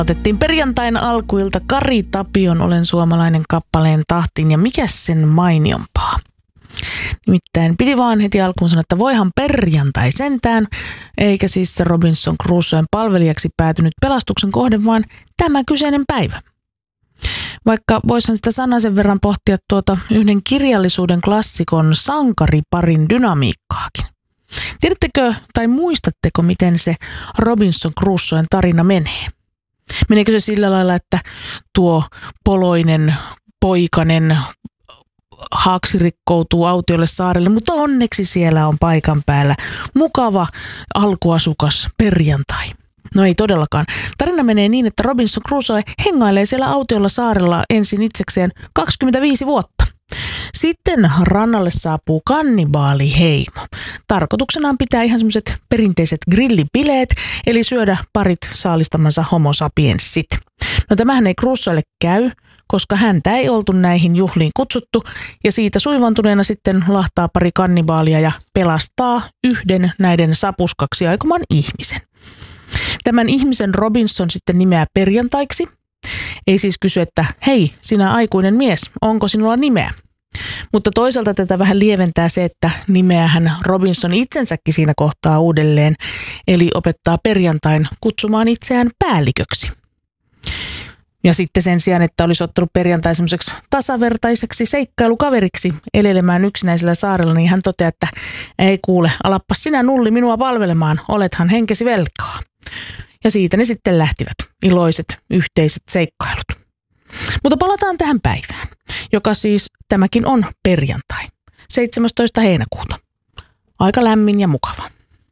Otettiin perjantain alkuilta Kari Tapion Olen suomalainen kappaleen tahtiin ja mikäs sen mainiompaa. Nimittäin piti vaan heti alkuun sanoa, että voihan perjantai sentään, eikä siis se Robinson Crusoen palvelijaksi päätynyt pelastuksen kohde, vaan tämä kyseinen päivä. Vaikka voisin sitä sanasen verran pohtia yhden kirjallisuuden klassikon sankariparin dynamiikkaakin. Tiedättekö tai muistatteko, miten se Robinson Crusoen tarina menee? Meneekö se sillä lailla, että tuo poloinen poikanen haaksi rikkoutuu autiolle saarelle, mutta onneksi siellä on paikan päällä mukava alkuasukas perjantai. No ei todellakaan. Tarina menee niin, että Robinson Crusoe hengailee siellä autiolla saarella ensin itsekseen 25 vuotta. Sitten rannalle saapuu kannibaaliheimo. Tarkoituksenaan pitää ihan semmoiset perinteiset grillibileet, eli syödä parit saalistamansa homo sapiensit. No tämähän ei Crusoelle käy, koska häntä ei oltu näihin juhliin kutsuttu, ja siitä suivantuneena sitten lahtaa pari kannibaalia ja pelastaa yhden näiden sapuskaksi aikoman ihmisen. Tämän ihmisen Robinson sitten nimeää perjantaiksi. Ei siis kysy, että hei, sinä aikuinen mies, onko sinulla nimeä? Mutta toisaalta tätä vähän lieventää se, että nimeähän Robinson itsensäkin siinä kohtaa uudelleen, eli opettaa perjantain kutsumaan itseään päälliköksi. Ja sitten sen sijaan, että olisi ottanut perjantai semmoiseksi tasavertaiseksi seikkailukaveriksi elelemään yksinäisellä saarella, niin hän toteaa, että ei kuule, alappas sinä Nulli minua palvelemaan, olethan henkesi velkaa. Ja siitä ne sitten lähtivät, iloiset yhteiset seikkailut. Mutta palataan tähän päivään, joka siis tämäkin on perjantai, 17. heinäkuuta. Aika lämmin ja mukava.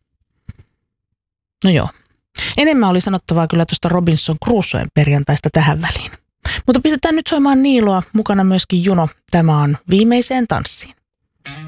No joo. Enemmän oli sanottavaa kyllä tuosta Robinson Crusoen perjantaista tähän väliin. Mutta pistetään nyt soimaan Niiloa, mukana myöskin Juno. Tämä on Viimeiseen tanssiin.